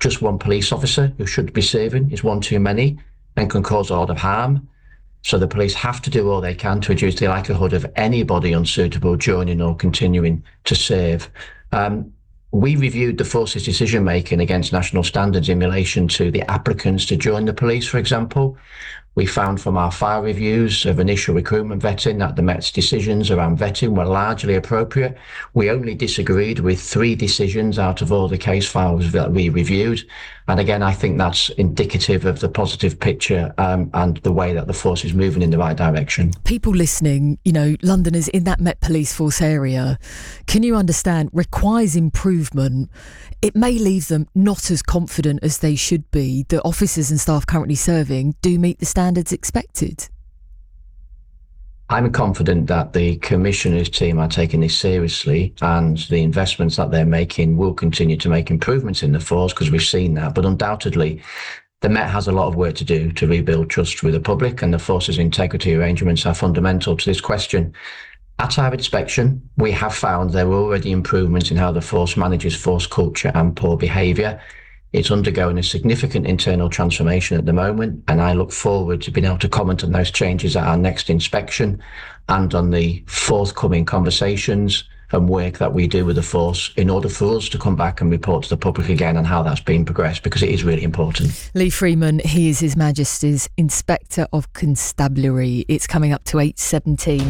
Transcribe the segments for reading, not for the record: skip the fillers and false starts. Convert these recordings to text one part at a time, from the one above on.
just one police officer who should be serving is one too many and can cause a lot of harm. So the police have to do all they can to reduce the likelihood of anybody unsuitable joining or continuing to serve. We reviewed the force's decision-making against national standards in relation to the applicants to join the police, for example. We found from our file reviews of initial recruitment vetting that the Met's decisions around vetting were largely appropriate. We only disagreed with 3 decisions out of all the case files that we reviewed. And again, I think that's indicative of the positive picture and the way that the force is moving in the right direction. People listening, Londoners in that Met Police Force area, can you understand, requires improvement. It may leave them not as confident as they should be that officers and staff currently serving do meet the standards expected. I'm confident that the Commissioner's team are taking this seriously, and the investments that they're making will continue to make improvements in the force, because we've seen that. But undoubtedly, the Met has a lot of work to do to rebuild trust with the public, and the force's integrity arrangements are fundamental to this question. At our inspection, we have found there were already improvements in how the force manages force culture and poor behaviour. It's undergoing a significant internal transformation at the moment, and I look forward to being able to comment on those changes at our next inspection and on the forthcoming conversations and work that we do with the force in order for us to come back and report to the public again on how that's been progressed, because it is really important. Lee Freeman, he is His Majesty's Inspector of Constabulary. It's coming up to 8:17.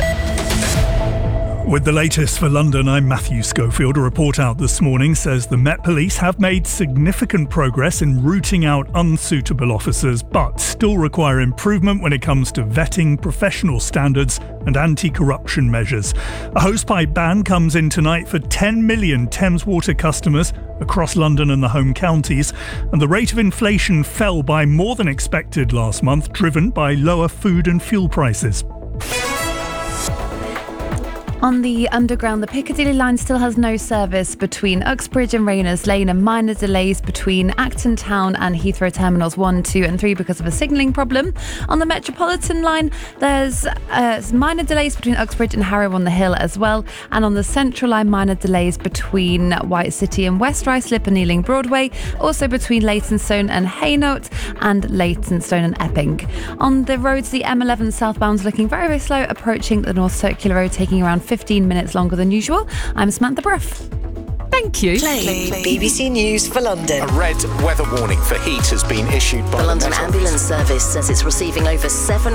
With the latest for London, I'm Matthew Schofield. A report out this morning says the Met Police have made significant progress in rooting out unsuitable officers, but still require improvement when it comes to vetting, professional standards and anti-corruption measures. A hosepipe ban comes in tonight for 10 million Thames Water customers across London and the home counties, and the rate of inflation fell by more than expected last month, driven by lower food and fuel prices. On the Underground, the Piccadilly line still has no service between Uxbridge and Rayners Lane, and minor delays between Acton Town and Heathrow Terminals 1, 2 and 3 because of a signalling problem. On the Metropolitan line, there's minor delays between Uxbridge and Harrow on the Hill as well. And on the Central line, minor delays between White City and West Ruislip and Ealing Broadway. Also between Leytonstone and Hainault and Leytonstone and Epping. On the roads, the M11 southbound's looking very, very slow, approaching the North Circular Road, taking around 15 minutes longer than usual. I'm Samantha Bruff. Thank you. Play BBC News for London. A red weather warning for heat has been issued by the London Ambulance Service says it's receiving over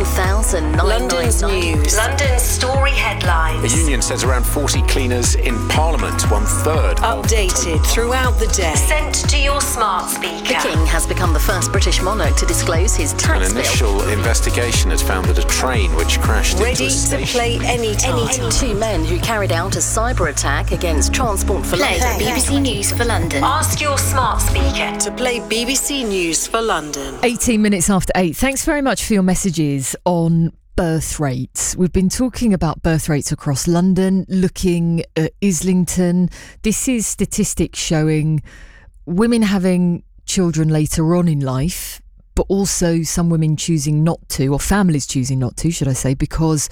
7,999. London's news. London's story headlines. The union says around 40 cleaners in Parliament, 1/3. Updated throughout the day. Sent to your smart speaker. The King has become the first British monarch to disclose his tax bill. An initial investigation has found that a train which crashed into a station. Ready to play anytime. 2 men who carried out a cyber attack against Transport for London. BBC News for London. Ask your smart speaker to play BBC News for London. 18 minutes after 8. Thanks very much for your messages on birth rates. We've been talking about birth rates across London, looking at Islington. This is statistics showing women having children later on in life, but also some women choosing not to, or families choosing not to, should I say, because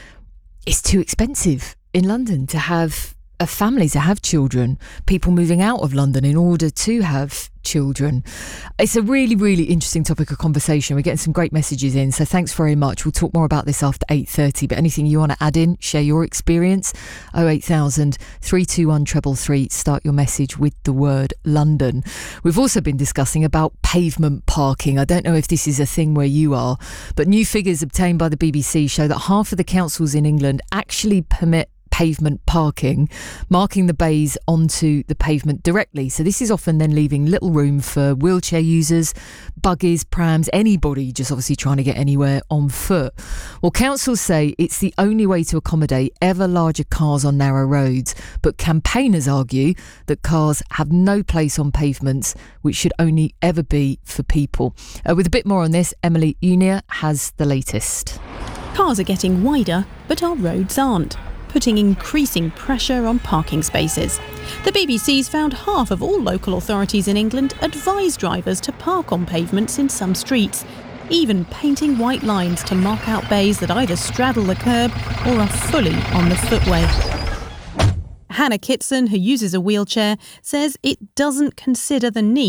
it's too expensive in London to have a family, to have children, people moving out of London in order to have children. It's a really, really interesting topic of conversation. We're getting some great messages in, so thanks very much. We'll talk more about this after 8:30, but anything you want to add in, share your experience, 08000 321 333, start your message with the word London. We've also been discussing about pavement parking. I don't know if this is a thing where you are, but new figures obtained by the BBC show that half of the councils in England actually permit pavement parking, marking the bays onto the pavement directly. So this is often then leaving little room for wheelchair users, buggies, prams, anybody just obviously trying to get anywhere on foot. Well, councils say it's the only way to accommodate ever larger cars on narrow roads, but campaigners argue that cars have no place on pavements, which should only ever be for people. With a bit more on this, Emily Unia has the latest. Cars are getting wider, but our roads aren't, putting increasing pressure on parking spaces. The BBC's found half of all local authorities in England advise drivers to park on pavements in some streets, even painting white lines to mark out bays that either straddle the curb or are fully on the footway. Hannah Kitson, who uses a wheelchair, says it doesn't consider the need